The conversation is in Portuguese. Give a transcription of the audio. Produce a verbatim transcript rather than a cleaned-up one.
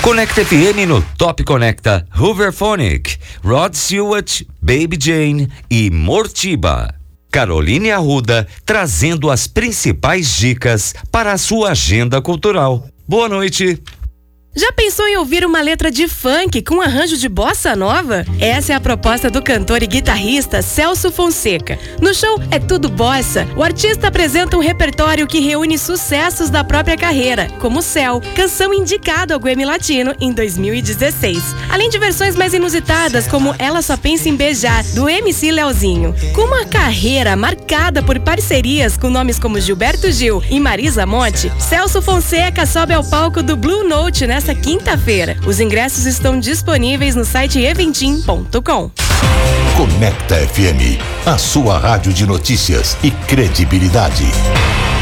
Conecta F M no Top Conecta, Hooverphonic, Rod Stewart, Baby Jane e Mortiba. Caroline Arruda trazendo as principais dicas para a sua agenda cultural. Boa noite. Já pensou em ouvir uma letra de funk com arranjo de bossa nova? Essa é a proposta do cantor e guitarrista Celso Fonseca. No show É Tudo Bossa, o artista apresenta um repertório que reúne sucessos da própria carreira, como Céu, canção indicada ao Grammy Latino em dois mil e dezesseis. Além de versões mais inusitadas, como Ela Só Pensa em Beijar, do M C Leozinho. Com uma carreira marcada por parcerias com nomes como Gilberto Gil e Marisa Monte, Celso Fonseca sobe ao palco do Blue Note nesta quinta-feira. Os ingressos estão disponíveis no site eventim ponto com. Conecta F M, a sua rádio de notícias e credibilidade.